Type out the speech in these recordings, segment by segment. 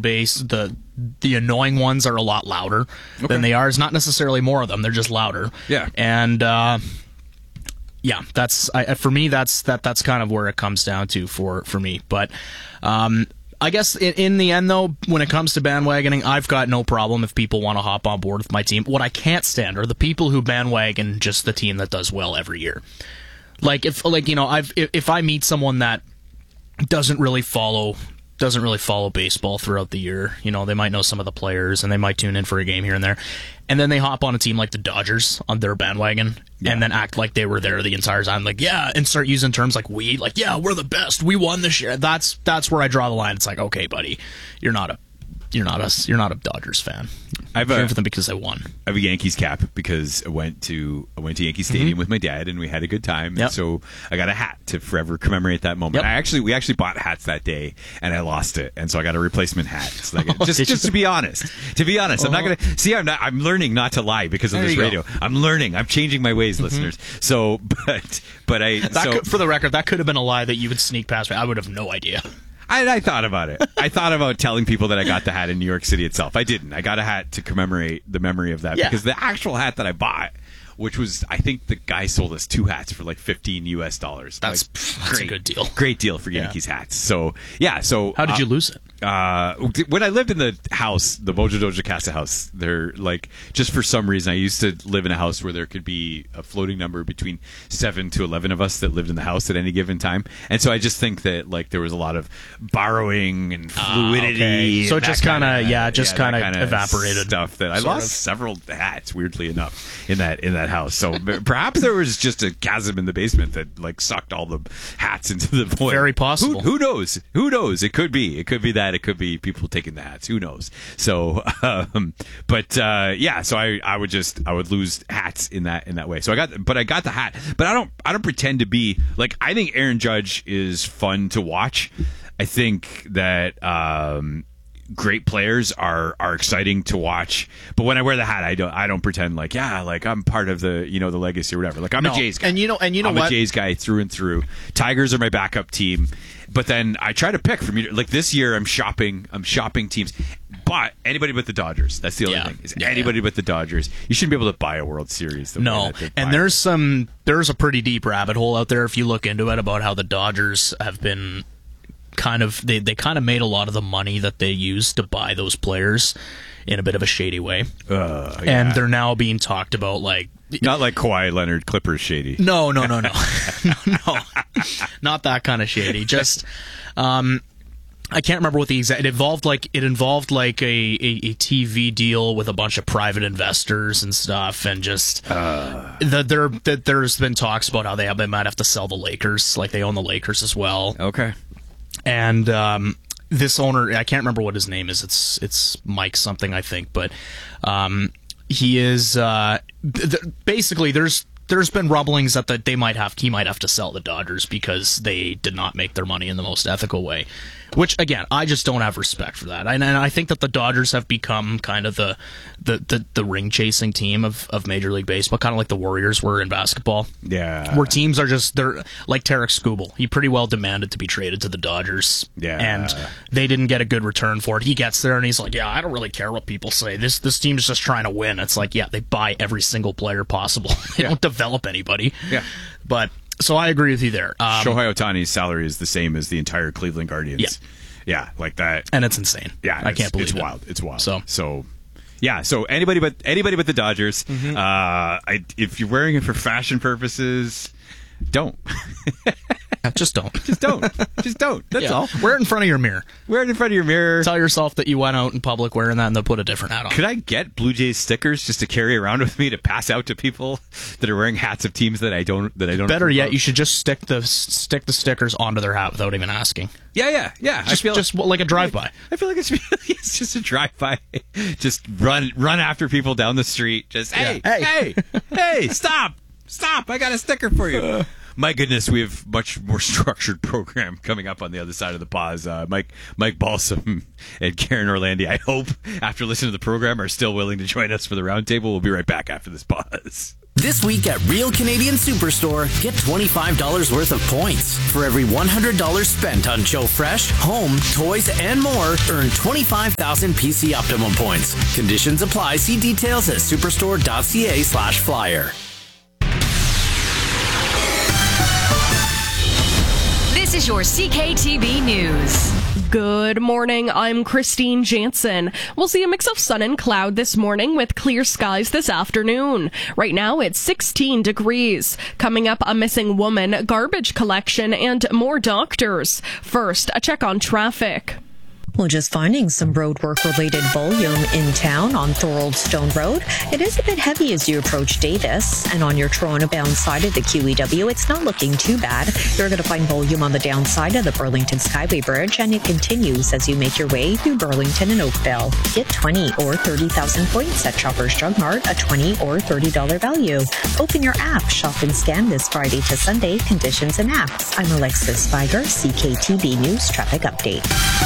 base, the annoying ones are a lot louder than they are. It's not necessarily more of them; they're just louder. Yeah, and yeah, that's for me. That's kind of where it comes down to for me. But I guess in the end, though, when it comes to bandwagoning, I've got no problem if people want to hop on board with my team. What I can't stand are the people who bandwagon just the team that does well every year. If I meet someone that doesn't really follow baseball throughout the year, they might know some of the players and they might tune in for a game here and there, and then they hop on a team like the Dodgers on their bandwagon and then act like they were there the entire time, like, yeah, and start using terms like we, like, yeah, we're the best, we won this year. That's where I draw the line. It's like, okay, buddy, you're not a Dodgers fan. I'm cheering for them because they won. I have a Yankees cap because I went to Yankee Stadium with my dad and we had a good time. Yep. So I got a hat to forever commemorate that moment. Yep. We actually bought hats that day and I lost it, and so I got a replacement hat. So just to be honest, I'm not gonna see. I'm learning not to lie because of this radio. I'm learning. I'm changing my ways, listeners. So, for the record, that could have been a lie that you would sneak past me. I would have no idea. I thought about it. I thought about telling people that I got the hat in New York City itself. I didn't. I got a hat to commemorate the memory of that because the actual hat that I bought, which was, I think the guy sold us 2 hats for like $15. That's a good deal. Great deal for Yankees hats. So, yeah. So how did you lose it? When I lived in the house, the Mojo Doja Casa house, there, like, just for some reason, I used to live in a house where there could be a floating number between 7 to 11 of us that lived in the house at any given time. And so I just think that, like, there was a lot of borrowing and fluidity. So it just kind of evaporated. Stuff that I lost several hats, weirdly enough, in that house. So perhaps there was just a chasm in the basement that, like, sucked all the hats into the void. Very possible. Who knows? Who knows? It could be that. It could be people taking the hats. Who knows? So, so I would lose hats in that way. So I got the hat, but I don't pretend to be like. I think Aaron Judge is fun to watch. I think that great players are exciting to watch. But when I wear the hat, I don't pretend like, yeah, like I'm part of the the legacy or whatever. Like I'm a Jays guy, and I'm a Jays guy through and through. Tigers are my backup team. But then I try to pick from you. Like this year, I'm shopping teams. But anybody but the Dodgers. That's the only thing. Anybody but the Dodgers. You shouldn't be able to buy a World Series. No, and there's a pretty deep rabbit hole out there if you look into it about how the Dodgers have been they kind of made a lot of the money that they used to buy those players in a bit of a shady way. And they're now being talked about like... Not like Kawhi Leonard Clippers shady. No. No. Not that kind of shady. Just... I can't remember what the exact... It involved like a TV deal with a bunch of private investors and stuff, and just... there's been talks about how they might have to sell the Lakers. Like, they own the Lakers as well. Okay. And this owner, I can't remember what his name is. It's Mike something, I think. But he is basically there's been rumblings that he might have to sell the Dodgers because they did not make their money in the most ethical way. Which, again, I just don't have respect for that. And I think that the Dodgers have become kind of the ring-chasing team of Major League Baseball, kind of like the Warriors were in basketball. Yeah. Where teams are they're like Tarek Skubal. He pretty well demanded to be traded to the Dodgers. Yeah. And they didn't get a good return for it. He gets there and he's like, yeah, I don't really care what people say. This team's just trying to win. It's like, yeah, they buy every single player possible. They don't develop anybody. Yeah. But... So I agree with you there. Shohei Ohtani's salary is the same as the entire Cleveland Guardians. Yeah, like that. And it's insane. Yeah, I can't believe it's it. wild. It's wild. So yeah. So anybody but the Dodgers. If you're wearing it for fashion purposes, don't. Just don't. Just don't. That's all. Wear it in front of your mirror. Tell yourself that you went out in public wearing that and then put a different hat on. Could I get Blue Jays stickers just to carry around with me to pass out to people that are wearing hats of teams that I don't Better yet, you should just stick the stickers onto their hat without even asking. Yeah. Just like a drive-by. I feel like it's just a drive-by. Just run after people down the street. Just hey, stop! I got a sticker for you. My goodness, we have much more structured program coming up on the other side of the pause. Mike Balsam and Karen Orlandi, I hope, after listening to the program, are still willing to join us for the roundtable. We'll be right back after this pause. This week at Real Canadian Superstore, get $25 worth of points. For every $100 spent on Joe Fresh, home, toys, and more, earn 25,000 PC Optimum points. Conditions apply. See details at superstore.ca/flyer. This is your CKTB News. Good morning, I'm Christine Jansen. We'll see a mix of sun and cloud this morning with clear skies this afternoon. Right now it's 16 degrees. Coming up, a missing woman, garbage collection, and more doctors. First, a check on traffic. Well, just finding some roadwork-related volume in town on Thorold Stone Road. It is a bit heavy as you approach Davis, and on your Toronto-bound side of the QEW, it's not looking too bad. You're going to find volume on the downside of the Burlington Skyway Bridge, and it continues as you make your way through Burlington and Oakville. Get 20 or 30,000 points at Shoppers Drug Mart, a $20 or $30 value. Open your app, shop and scan this Friday to Sunday. Conditions and apps. I'm Alexis Spiger, CKTB News Traffic Update.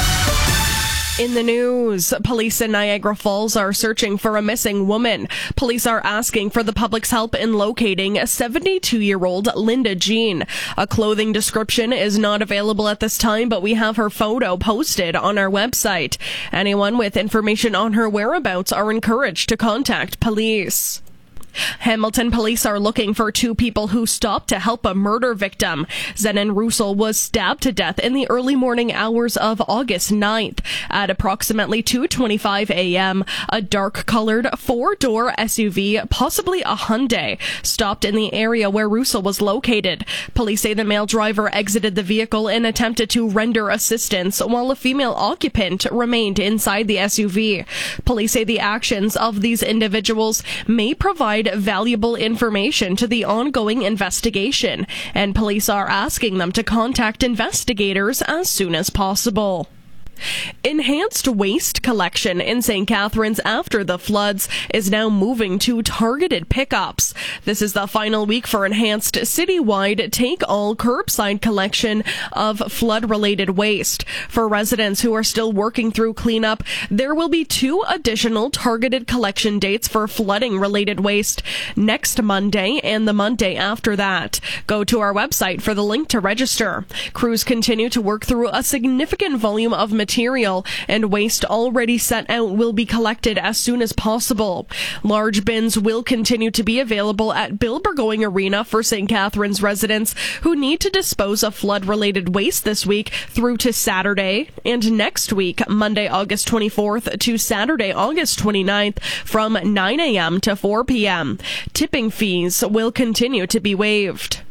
In the news, police in Niagara Falls are searching for a missing woman. Police are asking for the public's help in locating 72-year-old Linda Jean. A clothing description is not available at this time, but we have her photo posted on our website. Anyone with information on her whereabouts are encouraged to contact police. Hamilton police are looking for two people who stopped to help a murder victim. Zenon Russell was stabbed to death in the early morning hours of August 9th. At approximately 2:25 a.m., a dark-colored four-door SUV, possibly a Hyundai, stopped in the area where Russell was located. Police say the male driver exited the vehicle and attempted to render assistance, while a female occupant remained inside the SUV. Police say the actions of these individuals may provide valuable information to the ongoing investigation, and police are asking them to contact investigators as soon as possible. Enhanced waste collection in St. Catharines after the floods is now moving to targeted pickups. This is the final week for enhanced citywide take-all curbside collection of flood-related waste. For residents who are still working through cleanup, there will be 2 additional targeted collection dates for flooding-related waste next Monday and the Monday after that. Go to our website for the link to register. Crews continue to work through a significant volume of material, and waste already set out will be collected as soon as possible. Large bins will continue to be available at Bill Burgoyne Arena for St. Catharines residents who need to dispose of flood-related waste this week through to Saturday, and next week, Monday, August 24th to Saturday, August 29th, from 9 a.m. to 4 p.m. Tipping fees will continue to be waived.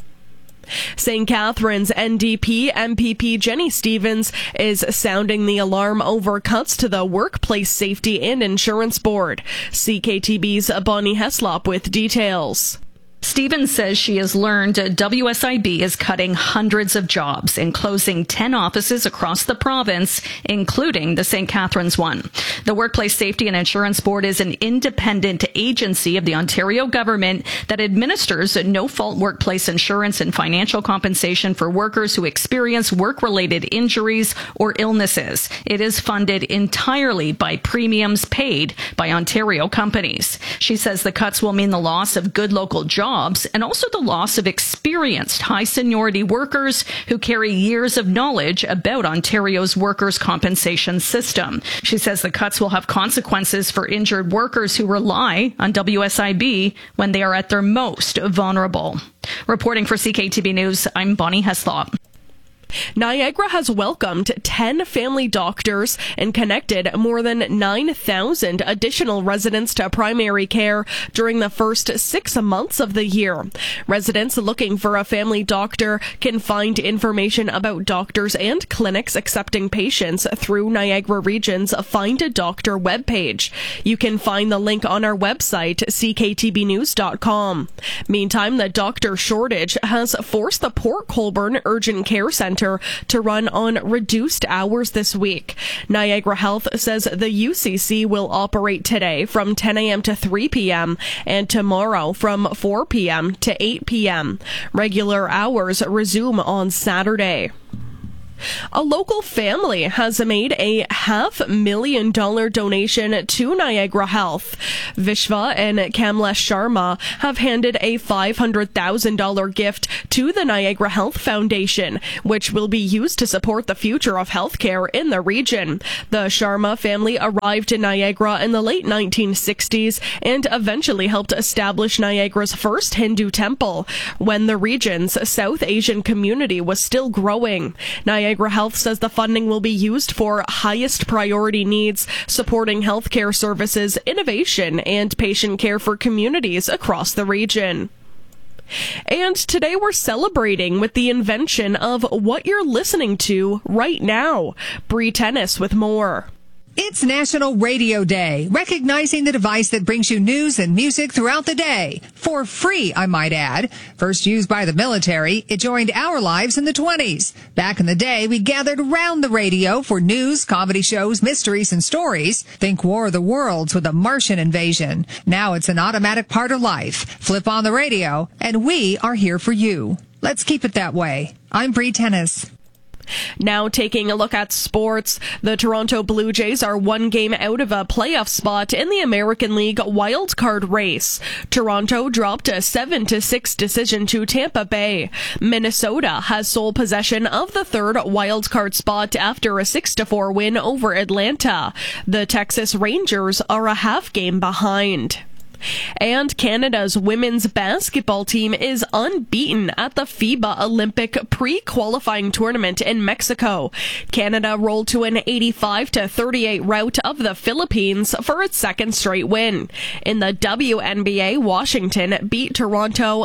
St. Catharines NDP MPP Jenny Stevens is sounding the alarm over cuts to the Workplace Safety and Insurance Board. CKTB's Bonnie Heslop with details. Stevens says she has learned WSIB is cutting hundreds of jobs and closing 10 offices across the province, including the St. Catharines one. The Workplace Safety and Insurance Board is an independent agency of the Ontario government that administers no-fault workplace insurance and financial compensation for workers who experience work-related injuries or illnesses. It is funded entirely by premiums paid by Ontario companies. She says the cuts will mean the loss of good local jobs and also the loss of experienced high seniority workers who carry years of knowledge about Ontario's workers' compensation system. She says the cuts will have consequences for injured workers who rely on WSIB when they are at their most vulnerable. Reporting for CKTB News, I'm Bonnie Heslop. Niagara has welcomed 10 family doctors and connected more than 9,000 additional residents to primary care during the first 6 months of the year. Residents looking for a family doctor can find information about doctors and clinics accepting patients through Niagara Region's Find a Doctor webpage. You can find the link on our website, cktbnews.com. Meantime, the doctor shortage has forced the Port Colborne Urgent Care Centre to run on reduced hours this week. Niagara Health says the UCC will operate today from 10 a.m. to 3 p.m. and tomorrow from 4 p.m. to 8 p.m. Regular hours resume on Saturday. A local family has made a $500,000 donation to Niagara Health. Vishva and Kamlesh Sharma have handed a $500,000 gift to the Niagara Health Foundation, which will be used to support the future of healthcare in the region. The Sharma family arrived in Niagara in the late 1960s and eventually helped establish Niagara's first Hindu temple when the region's South Asian community was still growing. Niagara Health says the funding will be used for highest priority needs, supporting healthcare services, innovation, and patient care for communities across the region. And today we're celebrating with the invention of what you're listening to right now. Bree Tennis with more. It's National Radio Day, recognizing the device that brings you news and music throughout the day. For free, I might add. First used by the military, it joined our lives in the 20s. Back in the day, we gathered around the radio for news, comedy shows, mysteries, and stories. Think War of the Worlds with a Martian invasion. Now it's an automatic part of life. Flip on the radio, and we are here for you. Let's keep it that way. I'm Bree Tennis. Now taking a look at sports, the Toronto Blue Jays are one game out of a playoff spot in the American League wildcard race. Toronto dropped a 7-6 decision to Tampa Bay. Minnesota has sole possession of the third wildcard spot after a 6-4 win over Atlanta. The Texas Rangers are a half game behind. And Canada's women's basketball team is unbeaten at the FIBA Olympic pre-qualifying tournament in Mexico. Canada rolled to an 85-38 rout of the Philippines for its second straight win. In the WNBA, Washington beat Toronto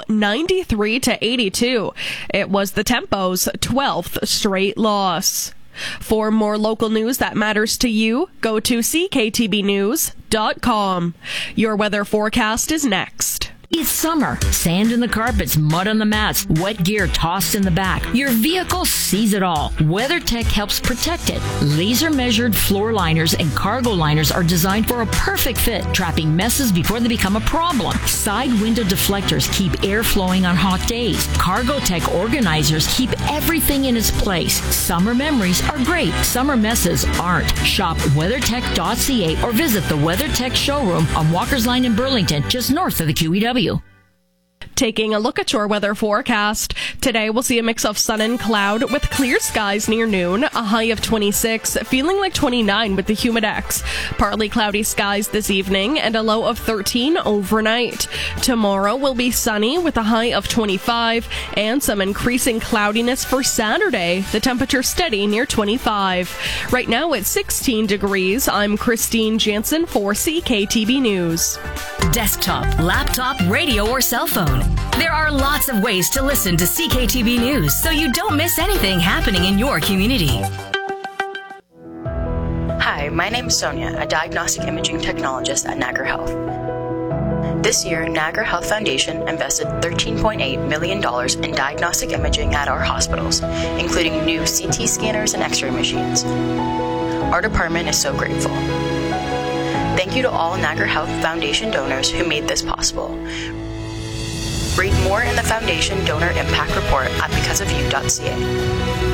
93-82. It was the Tempo's 12th straight loss. For more local news that matters to you, go to cktbnews.com. Your weather forecast is next. It's summer. Sand in the carpets, mud on the mats, wet gear tossed in the back. Your vehicle sees it all. WeatherTech helps protect it. Laser-measured floor liners and cargo liners are designed for a perfect fit, trapping messes before they become a problem. Side window deflectors keep air flowing on hot days. CargoTech organizers keep everything in its place. Summer memories are great. Summer messes aren't. Shop WeatherTech.ca or visit the WeatherTech showroom on Walker's Line in Burlington, just north of the QEW. Taking a look at your weather forecast. Today we'll see a mix of sun and cloud with clear skies near noon, a high of 26, feeling like 29 with the Humidex. Partly cloudy skies this evening and a low of 13 overnight. Tomorrow will be sunny with a high of 25 and some increasing cloudiness for Saturday. The temperature steady near 25. Right now it's 16 degrees. I'm Christine Jansen for CKTB News. Desktop, laptop, radio, or cell phone. There are lots of ways to listen to CKTB News so you don't miss anything happening in your community. Hi, my name is Sonia, a diagnostic imaging technologist at Niagara Health. This year, Niagara Health Foundation invested $13.8 million in diagnostic imaging at our hospitals, including new CT scanners and X-ray machines. Our department is so grateful. Thank you to all Niagara Health Foundation donors who made this possible. Read more in the Foundation Donor Impact Report at becauseofyou.ca.